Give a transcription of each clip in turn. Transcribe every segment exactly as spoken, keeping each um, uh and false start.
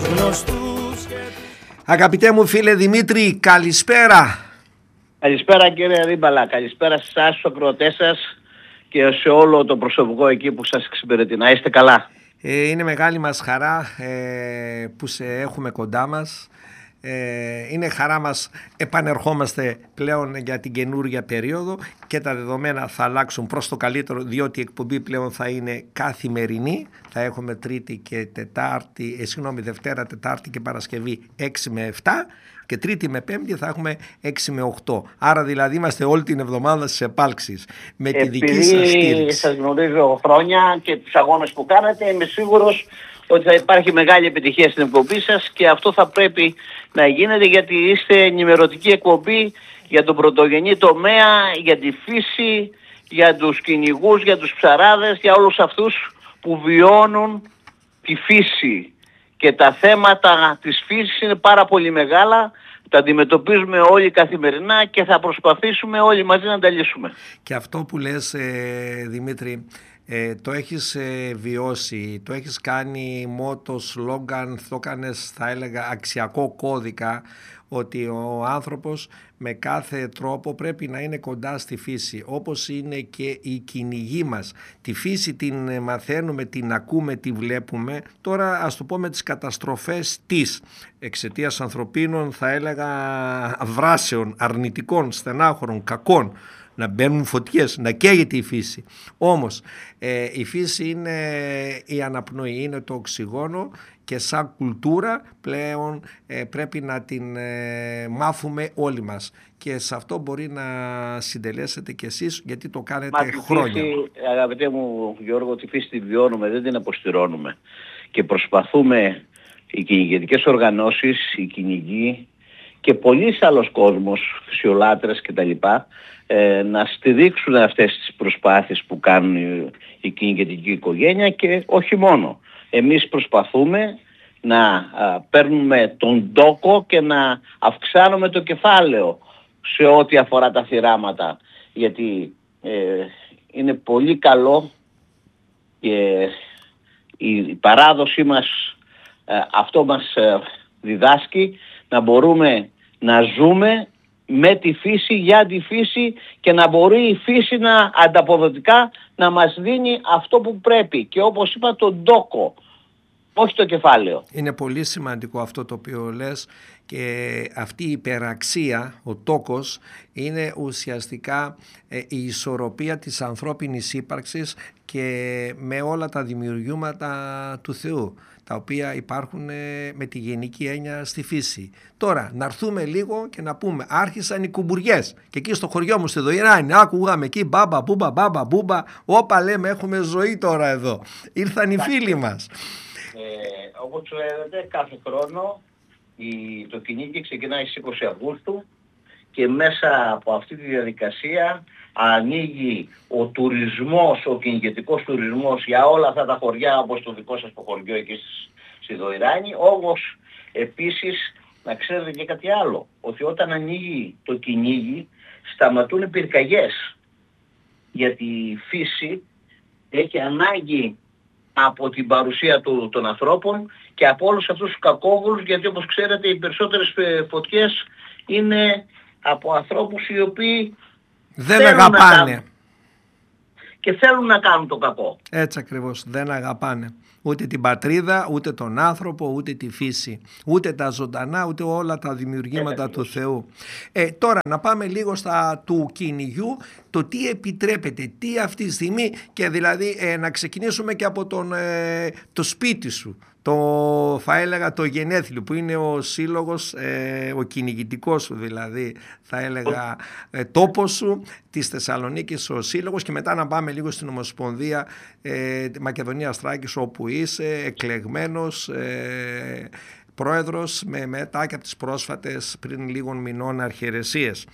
τους γνωστούς. Αγαπητέ μου φίλε Δημήτρη, καλησπέρα. Καλησπέρα κύριε Ρίμπαλα, καλησπέρα σε εσάς, στους ακροατές σας και σε όλο το προσωπικό εκεί που σας εξυπηρετεί. Να είστε καλά. Ε, είναι μεγάλη μας χαρά ε, που σε έχουμε κοντά μας. Ε, είναι χαρά μας, επανερχόμαστε πλέον για την καινούργια περίοδο και τα δεδομένα θα αλλάξουν προς το καλύτερο, διότι η εκπομπή πλέον θα είναι καθημερινή. Θα έχουμε Τρίτη και Τετάρτη, ε, συγγνώμη, Δευτέρα, Τετάρτη και Παρασκευή έξι με επτά και Τρίτη με Πέμπτη θα έχουμε έξι με οκτώ. Άρα δηλαδή είμαστε όλη την εβδομάδα στις επάλξεις με τη Επειδή δική σας στήριξη. Επειδή σας γνωρίζω χρόνια και τους αγώνες που κάνετε, είμαι σίγουρος ότι θα υπάρχει μεγάλη επιτυχία στην εκπομπή σας και αυτό θα πρέπει να γίνεται, γιατί είστε ενημερωτική εκπομπή για τον πρωτογενή τομέα, για τη φύση, για τους κυνηγούς, για τους ψαράδες, για όλους αυτούς που βιώνουν τη φύση. Και τα θέματα της φύσης είναι πάρα πολύ μεγάλα, τα αντιμετωπίζουμε όλοι καθημερινά και θα προσπαθήσουμε όλοι μαζί να τα λύσουμε. Και αυτό που λες ε, Δημήτρη, Ε, το έχεις ε, βιώσει, το έχεις κάνει μότο, σλόγγαν, το έκανες, θα έλεγα, αξιακό κώδικα, ότι ο άνθρωπος με κάθε τρόπο πρέπει να είναι κοντά στη φύση, όπως είναι και η κυνηγή μας. Τη φύση την μαθαίνουμε, την ακούμε, τη βλέπουμε. Τώρα ας το πω με τις καταστροφές της εξαιτίας ανθρωπίνων, θα έλεγα, βράσεων, αρνητικών, στενάχωρων, κακών, να μπαίνουν φωτιές, να καίγεται η φύση. Όμως ε, η φύση είναι η αναπνοή, είναι το οξυγόνο και σαν κουλτούρα πλέον ε, πρέπει να την ε, μάθουμε όλοι μας. Και σε αυτό μπορεί να συντελέσετε κι εσείς, γιατί το κάνετε Μα, χρόνια. Φύση, αγαπητέ μου Γιώργο, τη φύση τη βιώνουμε, δεν την αποστηρώνουμε. Και προσπαθούμε οι κυνηγετικές οργανώσεις, οι κυνηγοί και πολλοί άλλος κόσμος, φυσιολάτρες κτλ. Ε, να στηρίξουν αυτές τις προσπάθειες που κάνουν η, η κυνηγετική οικογένεια και όχι μόνο. Εμείς προσπαθούμε να α, παίρνουμε τον τόκο και να αυξάνουμε το κεφάλαιο σε ό,τι αφορά τα θυράματα, γιατί ε, είναι πολύ καλό και η, η παράδοση μας ε, αυτό μας ε, διδάσκει να μπορούμε να ζούμε με τη φύση, για τη φύση και να μπορεί η φύση να ανταποδοτικά να μας δίνει αυτό που πρέπει και όπως είπα τον τόκο, όχι το κεφάλαιο. Είναι πολύ σημαντικό αυτό το οποίο λες και αυτή η υπεραξία, ο τόκος, είναι ουσιαστικά ε, η ισορροπία της ανθρώπινης ύπαρξης και με όλα τα δημιουργήματα του Θεού, τα οποία υπάρχουν με τη γενική έννοια στη φύση. Τώρα να έρθουμε λίγο και να πούμε, άρχισαν οι κουμπουριές και εκεί στο χωριό μου στη Δοϊράνη άκουγαμε εκεί μπάμπα μπούμπα μπάμπα μπούμπα, όπα λέμε έχουμε ζωή τώρα εδώ, ήρθαν οι φίλοι μας. Ε, όπως ξέρετε κάθε χρόνο η, το κυνήγι ξεκινάει στις είκοσι Αυγούστου και μέσα από αυτή τη διαδικασία ανοίγει ο τουρισμός, ο κυνηγετικός τουρισμός για όλα αυτά τα χωριά, όπως το δικό σας το χωριό εκεί στη Δοϊράνη. Όμως επίσης να ξέρετε και κάτι άλλο, ότι όταν ανοίγει το κυνήγι σταματούν οι πυρκαγιές, γιατί η φύση έχει ανάγκη από την παρουσία του, των ανθρώπων και από όλους αυτούς τους κακόβουλους, γιατί όπως ξέρετε οι περισσότερες φωτιές είναι από ανθρώπους οι οποίοι δεν αγαπάνε και θέλουν να κάνουν το κακό. Έτσι ακριβώς, δεν αγαπάνε ούτε την πατρίδα, ούτε τον άνθρωπο, ούτε τη φύση, ούτε τα ζωντανά, ούτε όλα τα δημιουργήματα του Θεού. Ε, τώρα να πάμε λίγο στα του κυνηγιού, το τι επιτρέπεται, τι αυτή τη στιγμή, και δηλαδή ε, να ξεκινήσουμε και από τον, ε, το σπίτι σου, το, θα έλεγα το γενέθλιο που είναι ο σύλλογος, ε, ο κυνηγητικός σου δηλαδή, θα έλεγα ε, τόπος σου, της Θεσσαλονίκης ο σύλλογος, και μετά να πάμε λίγο στην Ομοσπονδία ε, Μακεδονίας Θράκης, όπου είσαι εκλεγμένος ε, πρόεδρος με μετά και από τις πρόσφατες πριν λίγων μηνών αρχιερεσίες.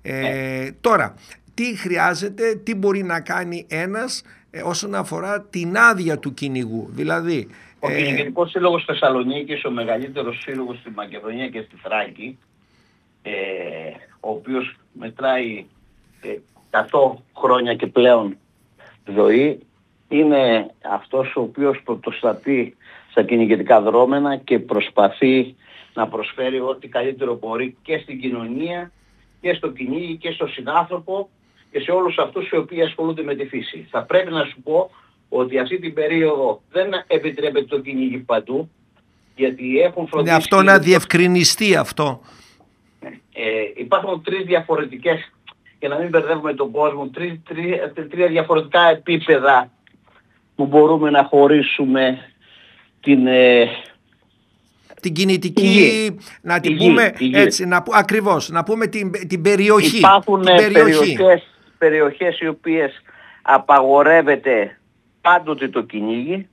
Ε, τώρα, τι χρειάζεται, τι μπορεί να κάνει ένας ε, όσον αφορά την άδεια του κυνηγού, δηλαδή ο Κυνηγητικός Σύλλογος Θεσσαλονίκης, ο μεγαλύτερος σύλλογος στη Μακεδονία και στη Θράκη, ε, ο οποίος μετράει ε, εκατό χρόνια και πλέον ζωή, είναι αυτός ο οποίος πρωτοστατεί στα κυνηγετικά δρόμενα και προσπαθεί να προσφέρει ό,τι καλύτερο μπορεί και στην κοινωνία και στο κυνήγι και στο συνάνθρωπο και σε όλους αυτούς οι οποίοι ασχολούνται με τη φύση. Θα πρέπει να σου πω ότι αυτή την περίοδο δεν επιτρέπεται το κυνήγι παντού, γιατί έχουν φροντίσει... Ναι, αυτό να διευκρινιστεί αυτό. Ε, υπάρχουν τρεις διαφορετικές, για να μην μπερδεύουμε τον κόσμο, τρεις, τρία, τρία διαφορετικά επίπεδα που μπορούμε να χωρίσουμε την... Ε, την κινητική, γη. να την η πούμε γη, έτσι, να, ακριβώς, να πούμε την, την περιοχή. Υπάρχουν την περιοχή. Περιοχές, περιοχές οι οποίες απαγορεύεται πάντοτε το κυνήγι.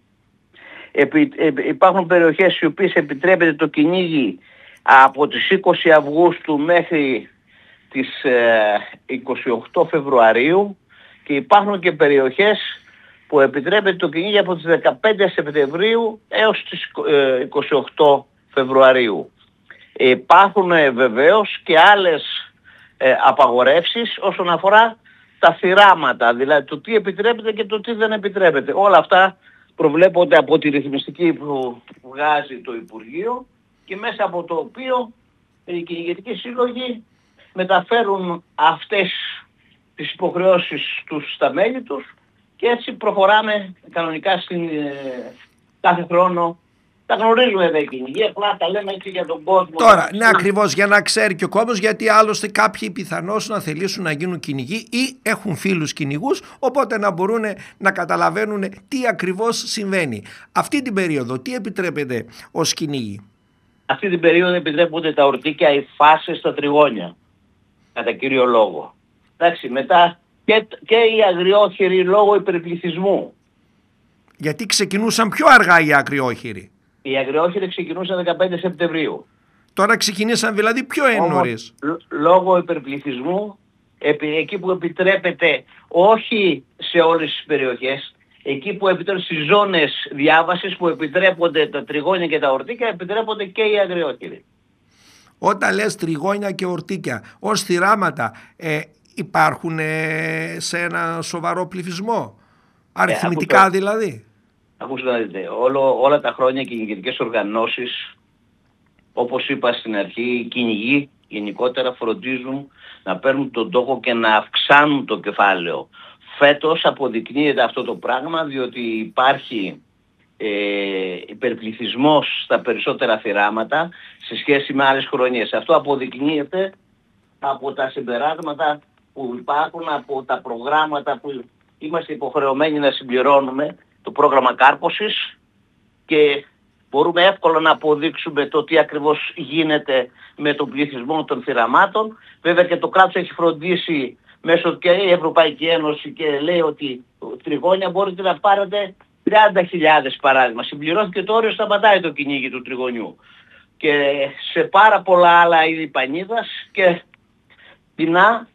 Επι, ε, υπάρχουν περιοχές οι οποίες επιτρέπεται το κυνήγι από τις είκοσι Αυγούστου μέχρι τις ε, είκοσι οκτώ Φεβρουαρίου και υπάρχουν και περιοχές που επιτρέπεται το κυνήγι από τις δεκαπέντε Σεπτεμβρίου έως τις ε, είκοσι οκτώ Φεβρουαρίου. Ε, υπάρχουν ε, βεβαίως και άλλες ε, απαγορεύσεις όσον αφορά τα θυράματα, δηλαδή το τι επιτρέπεται και το τι δεν επιτρέπεται. Όλα αυτά προβλέπονται από τη ρυθμιστική που βγάζει το Υπουργείο και μέσα από το οποίο οι κυνηγετικοί σύλλογοι μεταφέρουν αυτές τις υποχρεώσεις τους στα μέλη τους και έτσι προχωράμε κανονικά στην, ε, κάθε χρόνο. Τα γνωρίζουμε εδώ οι κυνηγοί, απλά τα λέμε έτσι για τον κόσμο. Τώρα, ναι, ακριβώς, για να ξέρει και ο κόσμος, γιατί άλλωστε κάποιοι πιθανώς να θελήσουν να γίνουν κυνηγοί ή έχουν φίλους κυνηγούς, οπότε να μπορούν να καταλαβαίνουν τι ακριβώς συμβαίνει. Αυτή την περίοδο, τι επιτρέπεται ως κυνήγι? Αυτή την περίοδο επιτρέπονται τα ορτίκια, οι φάσες, τα τριγώνια, κατά κύριο λόγο. Εντάξει, μετά και, και οι αγριόχειροι λόγω υπερπληθυσμού. Γιατί ξεκινούσαν πιο αργά οι αγριόχειροι. Οι αγριόχειροι ξεκινούσαν δεκαπέντε Σεπτεμβρίου. Τώρα ξεκινήσαν δηλαδή πιο νωρίς. Λόγω υπερπληθυσμού, επί, εκεί που επιτρέπεται, όχι σε όλες τις περιοχές, εκεί που επιτρέπονται στις ζώνες διάβασης που επιτρέπονται τα τριγώνια και τα ορτίκια, επιτρέπονται και οι αγριόχειροι. Όταν λες τριγώνια και ορτίκια, ως θυράματα ε, υπάρχουν ε, σε ένα σοβαρό πληθυσμό, αριθμητικά ε, ακούστε, δηλαδή. Ακούστε να δείτε, όλο, όλα τα χρόνια οι κυνηγετικές οργανώσεις, όπως είπα στην αρχή, οι κυνηγοί γενικότερα φροντίζουν να παίρνουν τον τόκο και να αυξάνουν το κεφάλαιο. Φέτος αποδεικνύεται αυτό το πράγμα, διότι υπάρχει ε, υπερπληθυσμός στα περισσότερα θυράματα σε σχέση με άλλες χρονιές. Αυτό αποδεικνύεται από τα συμπεράσματα που υπάρχουν, από τα προγράμματα που είμαστε υποχρεωμένοι να συμπληρώνουμε, το πρόγραμμα κάρπωσης, και μπορούμε εύκολα να αποδείξουμε το τι ακριβώς γίνεται με τον πληθυσμό των θυραμάτων. Βέβαια και το κράτος έχει φροντίσει μέσω και η Ευρωπαϊκή Ένωση και λέει ότι τριγώνια μπορείτε να πάρετε τριάντα χιλιάδες παράδειγμα. Συμπληρώθηκε το όριο, σταματάει το κυνήγι του τριγωνιού. Και σε πάρα πολλά άλλα είδη πανίδας και πεινά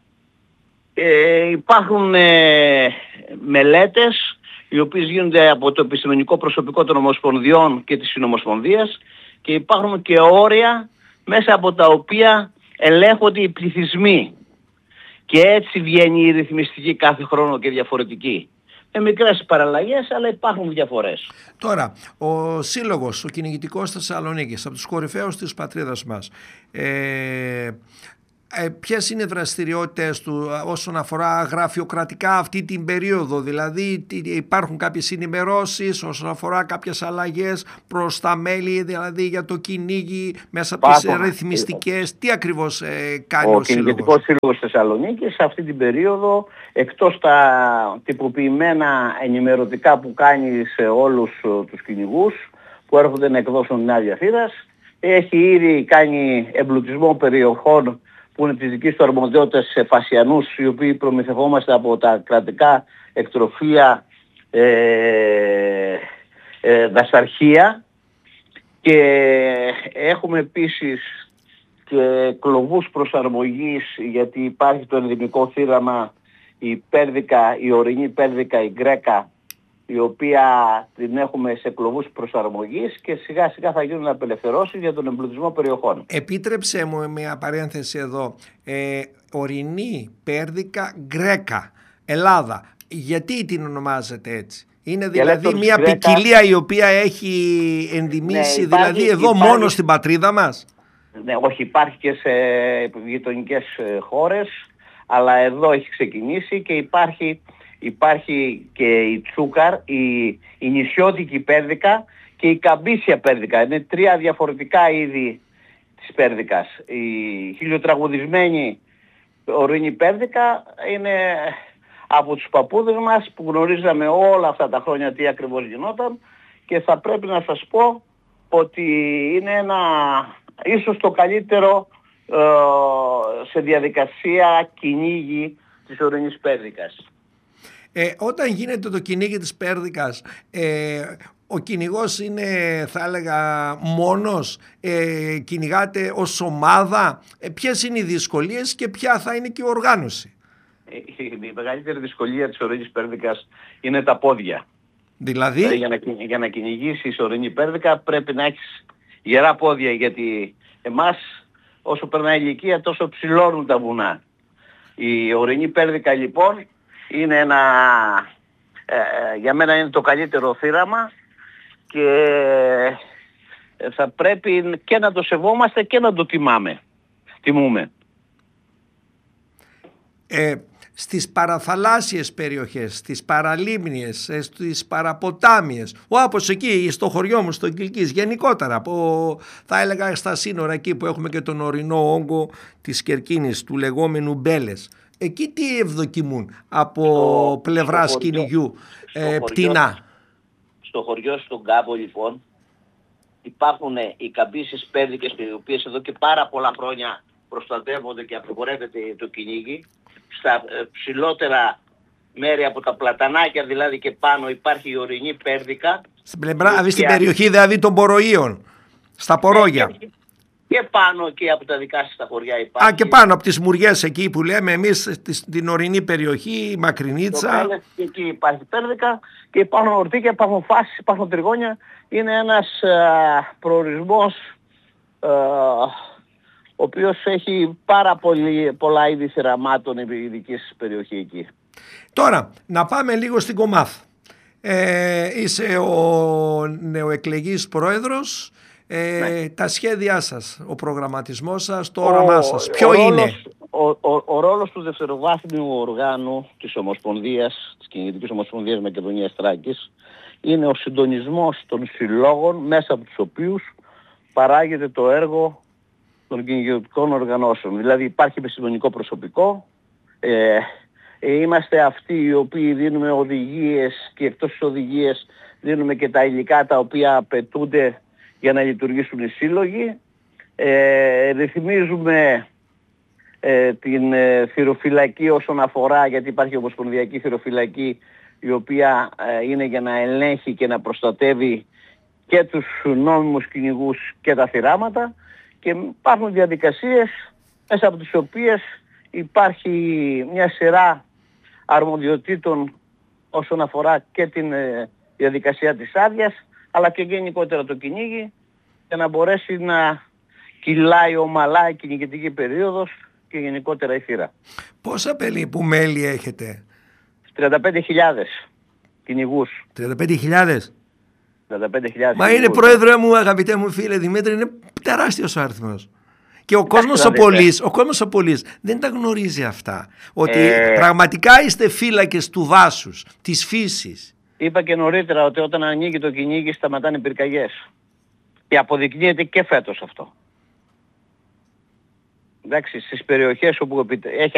ε, υπάρχουν ε, μελέτες οι οποίες γίνονται από το επιστημονικό προσωπικό των Ομοσπονδιών και της Συνομοσπονδίας και υπάρχουν και όρια μέσα από τα οποία ελέγχονται οι πληθυσμοί. Και έτσι βγαίνει η ρυθμιστική κάθε χρόνο και διαφορετική. Με μικρές παραλλαγές, αλλά υπάρχουν διαφορές. Τώρα, ο σύλλογος, ο κυνηγητικός Θεσσαλονίκης, από τους κορυφαίους της πατρίδας μας, ε, ε, ποιες είναι οι δραστηριότητες του όσον αφορά γραφειοκρατικά αυτή την περίοδο? Δηλαδή υπάρχουν κάποιες ενημερώσεις όσον αφορά κάποιες αλλαγές προς τα μέλη, δηλαδή για το κυνήγι μέσα από τις ρυθμιστικές? Τι ακριβώς ε, κάνει ο, ο σύλλογος? Ο Κυνηγητικός Σύλλογος Θεσσαλονίκης αυτή την περίοδο, εκτός τα τυποποιημένα ενημερωτικά που κάνει σε όλους τους κυνηγούς που έρχονται να εκδώσουν την άδεια θύρας, έχει ήδη κάνει εμπλουτισμό περιοχών που είναι της δικής του αρμοδιότητας σε φασιανούς, οι οποίοι προμηθευόμαστε από τα κρατικά εκτροφία, ε, ε, δασαρχεία, και έχουμε επίσης και κλωβούς προσαρμογής, γιατί υπάρχει το ενδυμικό θύραμα η πέρδικα, η ορεινή πέρδικα, η γκρέκα, η οποία την έχουμε σε κλωβούς προσαρμογής και σιγά σιγά θα γίνουν απελευθερώσεις για τον εμπλουτισμό περιοχών. Επίτρεψέ μου μια παρένθεση εδώ. Ε, ορεινή πέρδικα γκρέκα, Ελλάδα. Γιατί την ονομάζετε έτσι? Είναι δηλαδή μια ποικιλία η οποία έχει ενδυμίσει, ναι, υπάρχει, δηλαδή εδώ υπάρχει, μόνο στην πατρίδα μας. Ναι, όχι, υπάρχει και σε γειτονικές χώρες, αλλά εδώ έχει ξεκινήσει και υπάρχει, υπάρχει και η τσούκαρ, η, η νησιώτικη πέρδικα και η καμπίσια πέρδικα. Είναι τρία διαφορετικά είδη της πέρδικας. Η χιλιοτραγουδισμένη ορεινή πέρδικα είναι από τους παππούδες μας που γνωρίζαμε όλα αυτά τα χρόνια τι ακριβώς γινόταν, και θα πρέπει να σας πω ότι είναι ένα, ίσως το καλύτερο ε, σε διαδικασία κυνήγι της ορεινής πέρδικας. Ε, όταν γίνεται το κυνήγι της πέρδικας, ε, ο κυνηγός είναι, θα έλεγα, μόνος, ε, κυνηγάτε ως ομάδα, ε, ποιες είναι οι δυσκολίες και ποια θα είναι και η οργάνωση? Η μεγαλύτερη δυσκολία της ορεινής πέρδικας είναι τα πόδια. Δηλαδή, δηλαδή για, να, για να κυνηγήσεις ορεινή πέρδικα πρέπει να έχεις γερά πόδια, γιατί εμάς όσο περνάει η ηλικία τόσο ψηλώνουν τα βουνά. Η ορεινή πέρδικα λοιπόν είναι ένα, ε, για μένα είναι το καλύτερο θύραμα και θα πρέπει και να το σεβόμαστε και να το τιμάμε. Τιμούμε. Ε, στις παραθαλάσσιες περιοχές, στις παραλίμνιες, στις παραποτάμιες, όπως εκεί στο χωριό μου, στο Κιλκής, γενικότερα, από, θα έλεγα στα σύνορα εκεί που έχουμε και τον ορεινό όγκο της Κερκίνης, του λεγόμενου Μπέλες, εκεί τι ευδοκιμούν από στο, πλευράς στο κυνηγιού, στο ε, χωριό, πτηνά? Στο χωριό στον Κάμπο λοιπόν υπάρχουν οι καμπίσεις πέρδικες, οι οποίες εδώ και πάρα πολλά χρόνια προστατεύονται και απαγορεύεται το κυνήγι. Στα ψηλότερα μέρη από τα πλατανάκια δηλαδή και πάνω υπάρχει η ορεινή πέρδικα. Στην πλευρά, οποία... στην περιοχή δηλαδή των Ποροίων, στα Πορόγια. Και, και πάνω και από τα δικά σας τα χωριά υπάρχει. Α, και πάνω από τις Μουριές εκεί που λέμε εμείς, στην ορεινή περιοχή, η Μακρινίτσα. Και εκεί υπάρχει πέρδικα και πάνω ορτίκια, υπάρχουν φάσεις, υπάρχουν τριγώνια. Είναι ένας α, προορισμός α, ο οποίος έχει πάρα πολύ, πολλά είδη θυραμάτων η δική σας περιοχή εκεί. Τώρα, να πάμε λίγο στην Κομάθ. Ε, είσαι ο νεοεκλεγής πρόεδρος. Ε, ναι. Τα σχέδιά σας, ο προγραμματισμός σας, το όραμά σας, ποιο ο είναι? Ρόλος, ο, ο, ο ρόλος του δευτεροβάθμιου οργάνου της Ομοσπονδίας, της Κυνηγητικής Ομοσπονδίας Μακεδονίας Θράκης, είναι ο συντονισμός των συλλόγων μέσα από τους οποίους παράγεται το έργο των κυνηγητικών οργανώσεων. Δηλαδή υπάρχει επιστημονικό προσωπικό, ε, ε, είμαστε αυτοί οι οποίοι δίνουμε οδηγίες και εκτός της οδηγίες δίνουμε και τα υλικά τα οποία απαιτούνται για να λειτουργήσουν οι σύλλογοι. Ε, ρυθμίζουμε ε, την ε, θυροφυλακή όσον αφορά, γιατί υπάρχει ομοσπονδιακή θυροφυλακή η οποία ε, είναι για να ελέγχει και να προστατεύει και τους νόμιμους κυνηγούς και τα θυράματα, και υπάρχουν διαδικασίες μέσα από τις οποίες υπάρχει μια σειρά αρμοδιοτήτων όσον αφορά και την ε, διαδικασία της άδειας, αλλά και γενικότερα το κυνήγι, για να μπορέσει να κυλάει ομαλά η κυνηγητική περίοδος και γενικότερα η θύρα. Πόσα περίπου μέλη έχετε? τριάντα πέντε χιλιάδες κυνηγούς. τριάντα πέντε χιλιάδες. τριάντα πέντε χιλιάδες Μα κυνηγούς. Είναι, πρόεδρε μου, αγαπητέ μου φίλε Δημήτρη, είναι τεράστιος ο αριθμός. Και ο κόσμος ο πολύς, ο κόσμος ο πολύς δεν τα γνωρίζει αυτά. Ότι ε... πραγματικά είστε φύλακες του δάσους, της φύσης. Είπα και νωρίτερα ότι όταν ανοίγει το κυνήγι σταματάνε οι πυρκαγιές. Και αποδεικνύεται και φέτος αυτό. Εντάξει, στις περιοχές όπου έχει